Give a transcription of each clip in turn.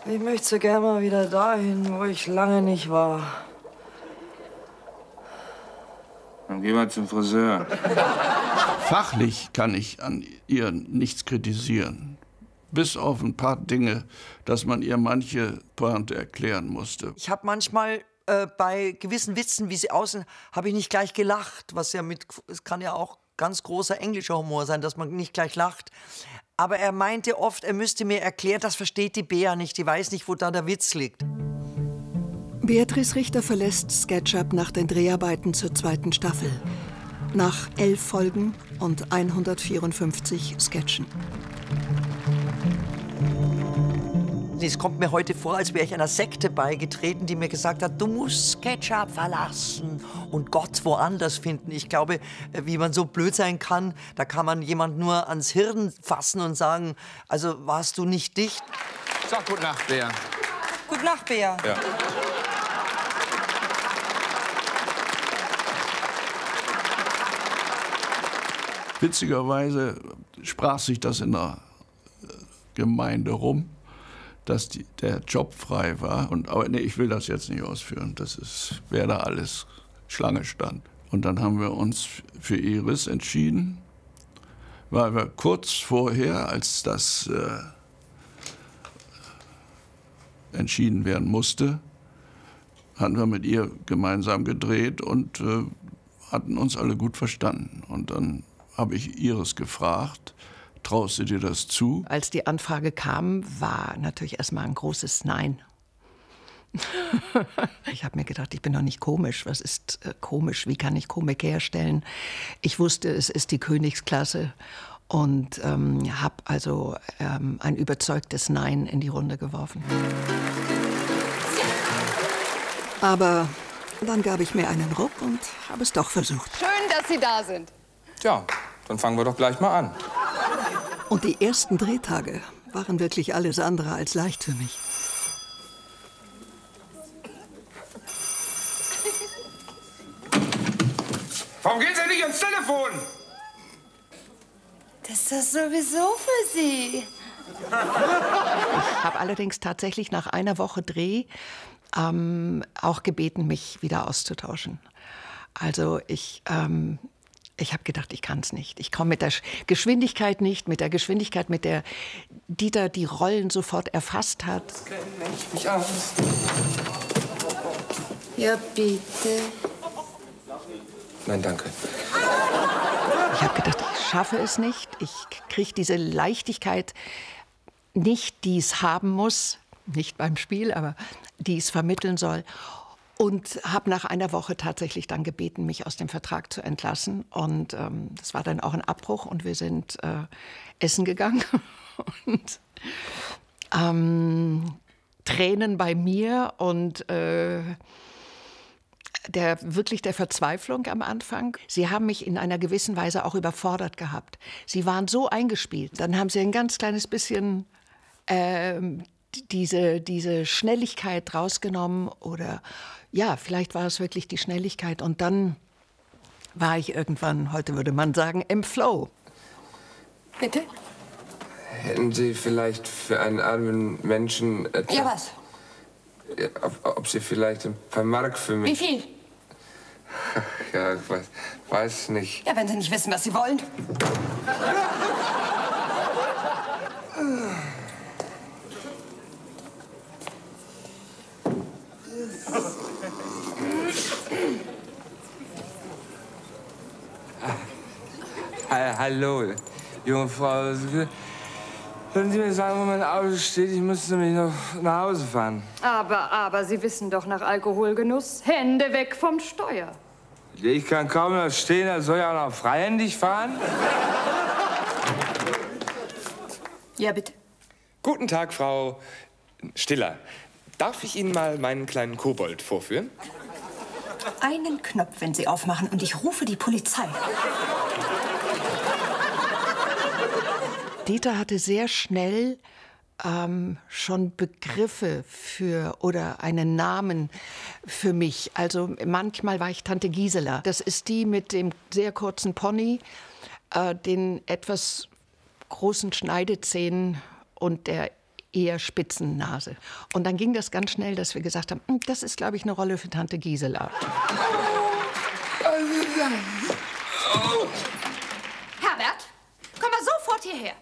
Ich möchte so gerne mal wieder dahin, wo ich lange nicht war. Dann geh mal zum Friseur. Fachlich kann ich an ihr nichts kritisieren. Bis auf ein paar Dinge, dass man ihr manche Pointe erklären musste. Ich habe manchmal bei gewissen Witzen, wie sie aussehen, habe ich nicht gleich gelacht. Was ja es kann ja auch ganz großer englischer Humor sein, dass man nicht gleich lacht. Aber er meinte oft, er müsste mir erklären, das versteht die Bea nicht. Die weiß nicht, wo da der Witz liegt. Beatrice Richter verlässt SketchUp nach den Dreharbeiten zur 2. Staffel. Nach 11 Folgen und 154 Sketchen. Es kommt mir heute vor, als wäre ich einer Sekte beigetreten, die mir gesagt hat, du musst SketchUp verlassen und Gott woanders finden. Ich glaube, wie man so blöd sein kann, da kann man jemand nur ans Hirn fassen und sagen, also warst du nicht dicht? Sag gute Nacht, Bea. Gute Nacht, Bea. Ja. Witzigerweise sprach sich das in der Gemeinde rum, dass der Job frei war. Aber nee, ich will das jetzt nicht ausführen. Das ist, wer da alles Schlange stand. Und dann haben wir uns für Iris entschieden, weil wir kurz vorher, als das entschieden werden musste, hatten wir mit ihr gemeinsam gedreht und hatten uns alle gut verstanden. Und dann habe ich Iris gefragt, traust du dir das zu? Als die Anfrage kam, war natürlich erstmal ein großes Nein. Ich habe mir gedacht, ich bin doch nicht komisch. Was ist komisch? Wie kann ich Komik herstellen? Ich wusste, es ist die Königsklasse und habe also ein überzeugtes Nein in die Runde geworfen. Aber dann gab ich mir einen Ruck und habe es doch versucht. Schön, dass Sie da sind. Tja, dann fangen wir doch gleich mal an. Und die ersten Drehtage waren wirklich alles andere als leicht für mich. Warum gehen Sie nicht ans Telefon? Das ist das sowieso für Sie. Ich habe allerdings tatsächlich nach einer Woche Dreh auch gebeten, mich wieder auszutauschen. Also ich habe gedacht, ich kann es nicht. Ich komme mit der Geschwindigkeit nicht, mit der Geschwindigkeit, mit der Dieter die Rollen sofort erfasst hat. Das kennt Mensch mich aus. Ja, bitte. Nein, danke. Ich habe gedacht, ich schaffe es nicht. Ich kriege diese Leichtigkeit nicht, die es haben muss. Nicht beim Spiel, aber die es vermitteln soll. Und habe nach einer Woche tatsächlich dann gebeten, mich aus dem Vertrag zu entlassen. Und das war dann auch ein Abbruch und wir sind essen gegangen. Und Tränen bei mir und wirklich der Verzweiflung am Anfang. Sie haben mich in einer gewissen Weise auch überfordert gehabt. Sie waren so eingespielt. Dann haben sie ein ganz kleines bisschen diese Schnelligkeit rausgenommen oder ja, vielleicht war es wirklich die Schnelligkeit und dann war ich irgendwann, heute würde man sagen, im Flow. Bitte? Hätten Sie vielleicht für einen armen Menschen etwas... Ja, was? Ja, ob Sie vielleicht ein paar Mark für mich... Wie viel? Ja, ich weiß nicht. Ja, wenn Sie nicht wissen, was Sie wollen. Hallo, junge Frau. Können Sie mir sagen, wo mein Auto steht? Ich müsste nämlich noch nach Hause fahren. Aber Sie wissen doch nach Alkoholgenuss, Hände weg vom Steuer. Ich kann kaum noch stehen, da soll ich auch noch freihändig fahren? Ja, bitte. Guten Tag, Frau Stiller. Darf ich Ihnen mal meinen kleinen Kobold vorführen? Einen Knopf, wenn Sie aufmachen, und ich rufe die Polizei. Dieter hatte sehr schnell schon Begriffe für oder einen Namen für mich. Also manchmal war ich Tante Gisela. Das ist die mit dem sehr kurzen Pony, den etwas großen Schneidezähnen und der eher Spitzennase. Und dann ging das ganz schnell, dass wir gesagt haben, das ist, glaube ich, eine Rolle für Tante Gisela. Herbert, komm mal sofort hierher.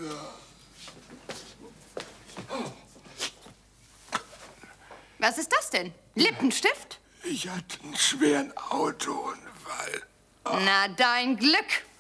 Was ist das denn? Lippenstift? Ich hatte einen schweren Autounfall. Na, dein Glück.